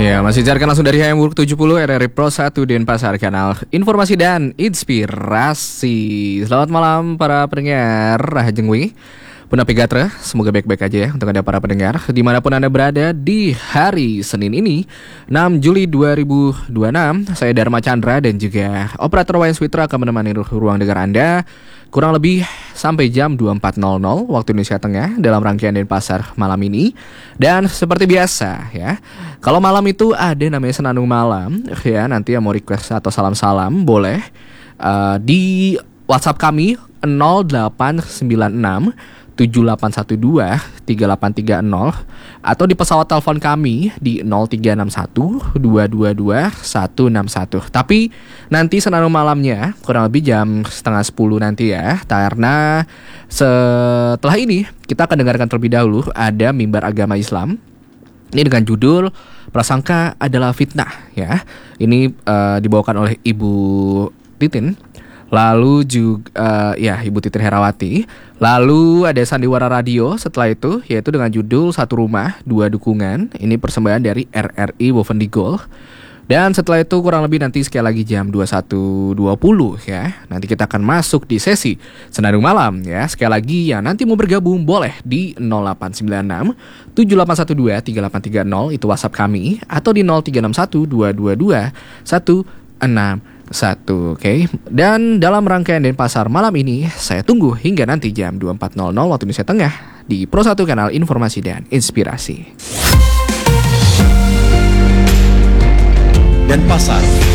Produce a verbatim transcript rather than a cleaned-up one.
Ya, masih siarkan langsung dari H M Work tujuh puluh R R I Pro satu Denpasar, kanal informasi dan inspirasi. Selamat malam para pendengar Rahajeng Wingi Punapi Gatra, semoga baik-baik aja ya untuk Anda para pendengar dimanapun Anda berada di hari Senin ini enam Juli dua ribu dua puluh enam. Saya Dharma Chandra dan juga operator Wayan Switra akan menemani ruang dengar Anda kurang lebih sampai jam dua puluh empat nol nol waktu Indonesia Tengah dalam rangkaian Denpasar malam ini. Dan seperti biasa ya, kalau malam itu ada namanya Senandung Malam ya, nanti yang mau request atau salam-salam boleh uh, di WhatsApp kami nol delapan sembilan enam tujuh delapan satu dua tiga delapan tiga nol atau di pesawat telepon kami di nol tiga enam satu dua dua dua satu enam satu. Tapi nanti Senandung Malamnya kurang lebih jam setengah sepuluh nanti ya, karena setelah ini kita akan dengarkan terlebih dahulu ada Mimbar Agama Islam. Ini dengan judul Prasangka Adalah Fitnah ya. Ini uh, dibawakan oleh Ibu Titin. Lalu juga uh, ya Ibu Titin Herawati. Lalu ada Sandiwara Radio setelah itu, yaitu dengan judul Satu Rumah Dua Dukungan. Ini persembahan dari R R I Woven Digol. Dan setelah itu kurang lebih nanti sekali lagi jam dua puluh satu dua puluh ya, nanti kita akan masuk di sesi Senandung Malam ya. Sekali lagi yang nanti mau bergabung boleh di nol delapan sembilan enam tujuh delapan satu dua tiga delapan tiga nol, itu WhatsApp kami, atau di nol tiga enam satu dua dua dua satu enam satu. Oke, okay. Dan dalam rangkaian Denpasar malam ini saya tunggu hingga nanti jam dua puluh empat nol nol waktu Indonesia Tengah di Pro satu, kanal informasi dan inspirasi. Denpasar